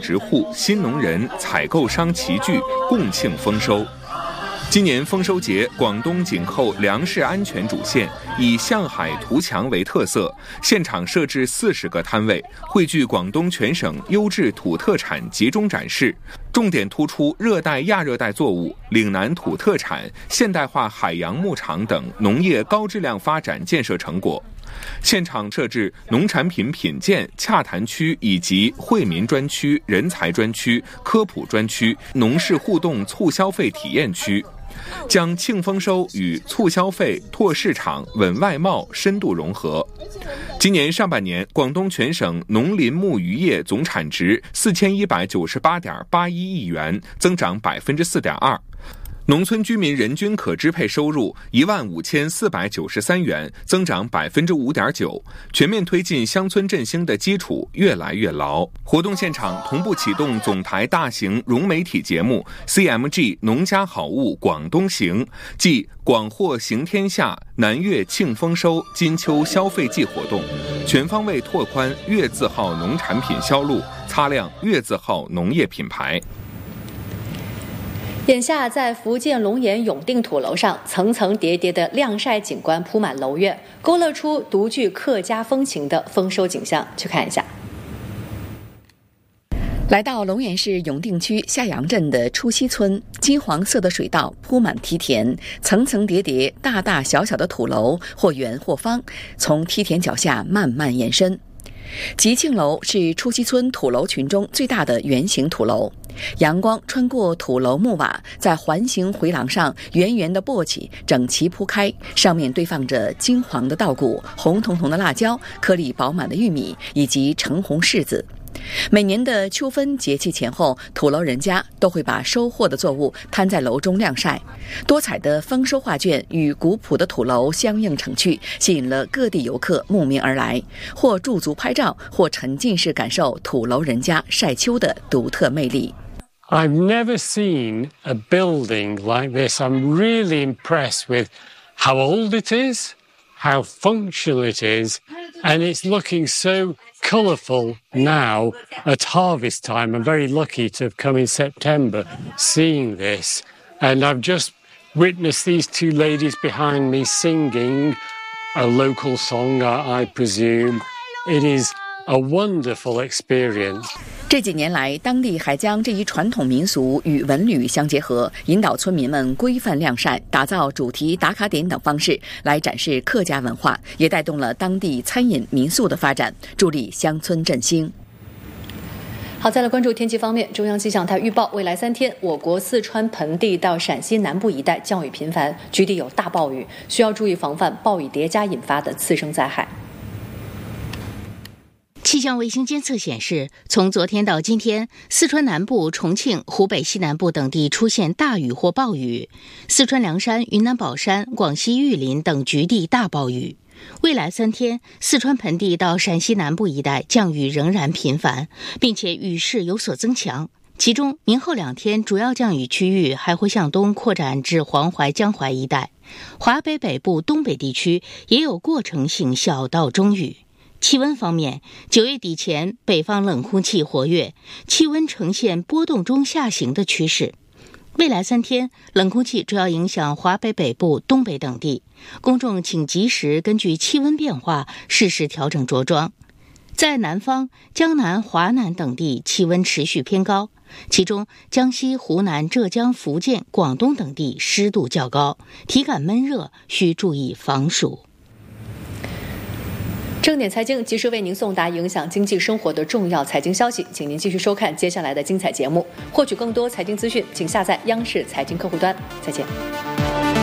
植户、新农人、采购商齐聚，共庆丰收。今年丰收节，广东紧扣粮食安全主线，以向海图墙为特色，现场设置40个摊位，汇聚广东全省优质土特产集中展示，重点突出热带亚热带作物、岭南土特产、现代化海洋牧场等农业高质量发展建设成果。现场设置农产品品鉴、洽谈区以及惠民专区、人才专区、科普专区、农事互动促消费体验区，将庆丰收与促消费、拓市场、稳外贸深度融合。今年上半年，广东全省农林牧渔业总产值4198.81亿元，增长4.2%。农村居民人均可支配收入15493元，增长5.9%，全面推进乡村振兴的基础越来越牢。活动现场同步启动总台大型融媒体节目 CMG 农家好物广东行，即广货行天下、南粤庆丰收、金秋消费季活动，全方位拓宽粤字号农产品销路，擦亮粤字号农业品牌。 眼下在福建龙岩永定土楼上，层层叠叠的晾晒景观铺满楼院，勾勒出独具客家风情的丰收景象。去看一下。 来到龙岩市永定区下阳镇的初溪村，金黄色的水稻铺满梯田，层层叠叠、大大小小的土楼，或圆或方，从梯田脚下慢慢延伸。吉庆楼是初溪村土楼群中最大的圆形土楼，阳光穿过土楼木瓦，在环形回廊上圆圆的簸起，整齐铺开，上面堆放着金黄的稻谷、红彤彤的辣椒、颗粒饱满的玉米以及橙红柿子。每年的秋分节气前后，土楼人家都会把收获的作物摊在楼中晾晒，多彩的丰收画卷与古朴的土楼相映成趣，吸引了各地游客慕名而来，或驻足拍照，或沉浸式感受土楼人家晒秋的独特魅力。 I've never seen a building like this. I'm really impressed with how old it is, how functional it is, and it's looking so colourful now at harvest time. I'm very lucky to have come in September seeing this, and I've just witnessed these two ladies behind me singing a local song, I presume. It is a wonderful experience. 这几年来，当地还将这一传统民俗与文旅相结合，引导村民们规范晾晒，打造主题打卡点等方式来展示客家文化，也带动了当地餐饮民宿的发展，助力乡村振兴。 好，再来关注天气方面，中央气象台预报，未来3天，我国四川盆地到陕西南部一带降雨频繁，局地有大暴雨，需要注意防范暴雨叠加引发的次生灾害。 气象卫星监测显示，从昨天到今天，四川南部、重庆、湖北西南部等地出现大雨或暴雨，四川凉山、云南保山、广西玉林等局地大暴雨。未来3天，四川盆地到陕西南部一带降雨仍然频繁，并且雨势有所增强。其中，明后2天主要降雨区域还会向东扩展至黄淮、江淮一带，华北北部、东北地区也有过程性小到中雨。气温方面，9月底前，北方冷空气活跃，气温呈现波动中下行的趋势。未来3天，冷空气主要影响华北北部、东北等地，公众请及时根据气温变化适时调整着装。在南方，江南、华南等地气温持续偏高，其中江西、湖南、浙江、福建、广东等地湿度较高，体感闷热，需注意防暑。 正点财经及时为您送达影响经济生活的重要财经消息，请您继续收看接下来的精彩节目。获取更多财经资讯，请下载央视财经客户端。再见。